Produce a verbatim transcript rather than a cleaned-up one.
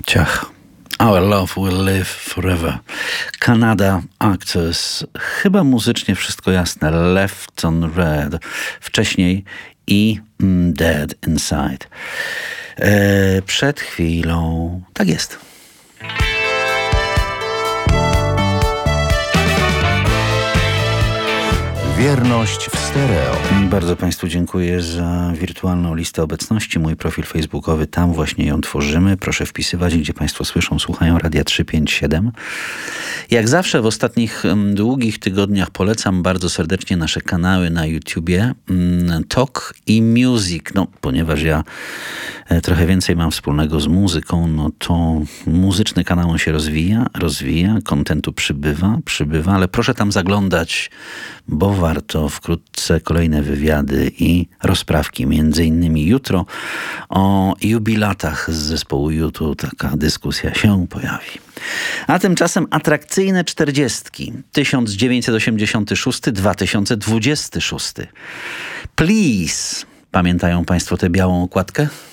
Ciach. Our Love Will Live Forever. Canada Actors. Chyba muzycznie wszystko jasne. Left on Red. Wcześniej i mm, Dead Inside. E, przed chwilą... Tak jest. Wierność w stereo. Bardzo Państwu dziękuję za wirtualną listę obecności. Mój profil facebookowy, tam właśnie ją tworzymy. Proszę wpisywać, gdzie Państwo słyszą, słuchają Radia trzysta pięćdziesiąt siedem. Jak zawsze w ostatnich m, długich tygodniach polecam bardzo serdecznie nasze kanały na YouTubie. M, Talk i Music. No, ponieważ ja e, trochę więcej mam wspólnego z muzyką, no to muzyczny kanał on się rozwija, rozwija, kontentu przybywa, przybywa, ale proszę tam zaglądać, bo warto. Wkrótce kolejne wywiady i rozprawki. Między innymi jutro o jubilatach z zespołu YouTube taka dyskusja się pojawi. A tymczasem atrakcyjne czterdziestki. tysiąc dziewięćset osiemdziesiąty szósty do dwa tysiące dwudziesty szósty. Please. Pamiętają Państwo tę białą okładkę?